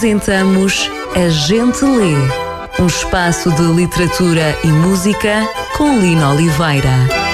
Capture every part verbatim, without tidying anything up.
Apresentamos A Gente Lê, um espaço de literatura e música com Lina Oliveira.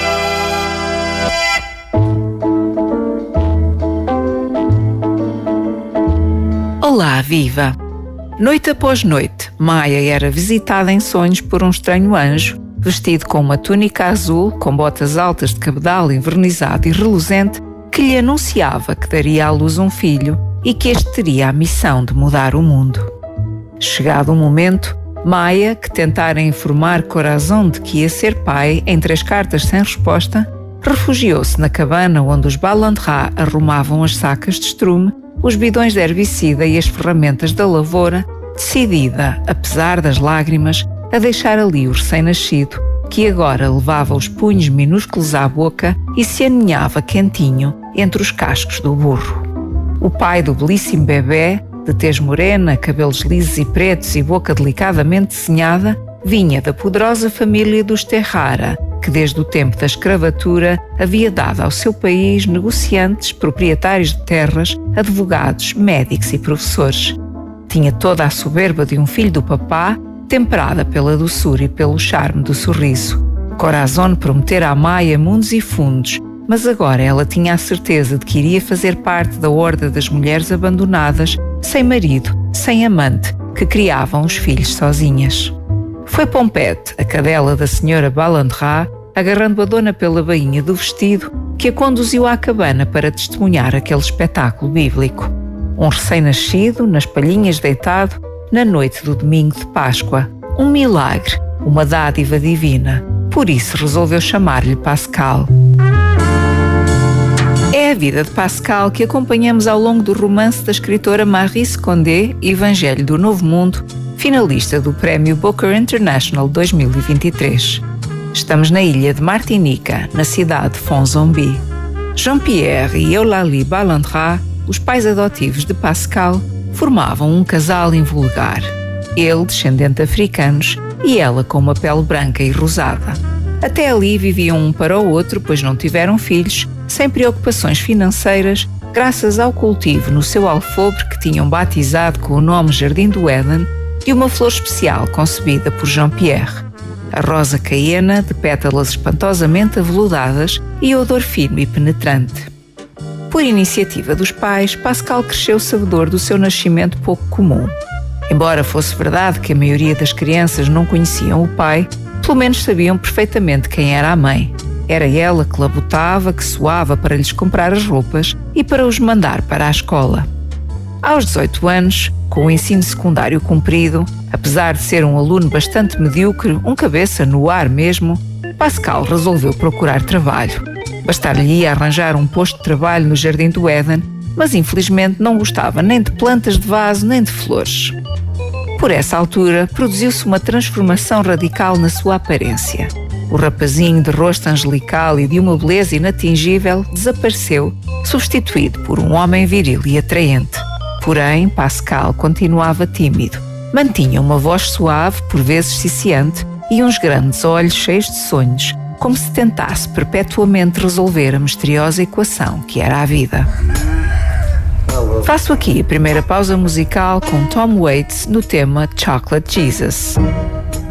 Olá, viva! Noite após noite, Maia era visitada em sonhos por um estranho anjo, vestido com uma túnica azul, com botas altas de cabedal envernizado e reluzente, que lhe anunciava que daria à luz um filho e que este teria a missão de mudar o mundo. Chegado o momento, Maia, que tentara informar Corazon de que ia ser pai em três cartas sem resposta, refugiou-se na cabana onde os Balandrá arrumavam as sacas de estrume, os bidões de herbicida e as ferramentas da lavoura, decidida, apesar das lágrimas, a deixar ali o recém-nascido, que agora levava os punhos minúsculos à boca e se aninhava quentinho entre os cascos do burro. O pai do belíssimo bebê, de tez morena, cabelos lisos e pretos e boca delicadamente desenhada, vinha da poderosa família dos Terrara, que desde o tempo da escravatura havia dado ao seu país negociantes, proprietários de terras, advogados, médicos e professores. Tinha toda a soberba de um filho do papá, temperada pela doçura e pelo charme do sorriso. Corazon prometera a Maia mundos e fundos, mas agora ela tinha a certeza de que iria fazer parte da horda das mulheres abandonadas, sem marido, sem amante, que criavam os filhos sozinhas. Foi Pompete, a cadela da senhora Balandrá, agarrando a dona pela bainha do vestido, que a conduziu à cabana para testemunhar aquele espetáculo bíblico. Um recém-nascido, nas palhinhas deitado, na noite do domingo de Páscoa. Um milagre, uma dádiva divina. Por isso resolveu chamar-lhe Pascal. É a vida de Pascal que acompanhamos ao longo do romance da escritora Maryse Condé, Evangelho do Novo Mundo, finalista do Prémio Booker International dois mil e vinte e três. Estamos na ilha de Martinica, na cidade de Fonzombi. Jean-Pierre e Eulalie Balandrá, os pais adotivos de Pascal, formavam um casal invulgar. Ele, descendente de africanos, e ela com uma pele branca e rosada. Até ali viviam um para o outro, pois não tiveram filhos, sem preocupações financeiras, graças ao cultivo no seu alfobre que tinham batizado com o nome Jardim do Éden, de uma flor especial concebida por Jean-Pierre. A rosa caena, de pétalas espantosamente aveludadas e odor fino e penetrante. Por iniciativa dos pais, Pascal cresceu sabedor do seu nascimento pouco comum. Embora fosse verdade que a maioria das crianças não conheciam o pai, pelo menos sabiam perfeitamente quem era a mãe. Era ela que labutava, que suava para lhes comprar as roupas e para os mandar para a escola. Aos dezoito anos, com o ensino secundário cumprido, apesar de ser um aluno bastante medíocre, um cabeça no ar mesmo, Pascal resolveu procurar trabalho. Bastar-lhe arranjar um posto de trabalho no Jardim do Éden, mas infelizmente não gostava nem de plantas de vaso nem de flores. Por essa altura, produziu-se uma transformação radical na sua aparência. O rapazinho de rosto angelical e de uma beleza inatingível desapareceu, substituído por um homem viril e atraente. Porém, Pascal continuava tímido. Mantinha uma voz suave, por vezes ciciante, e uns grandes olhos cheios de sonhos, como se tentasse perpetuamente resolver a misteriosa equação que era a vida. Faço aqui a primeira pausa musical com Tom Waits no tema Chocolate Jesus.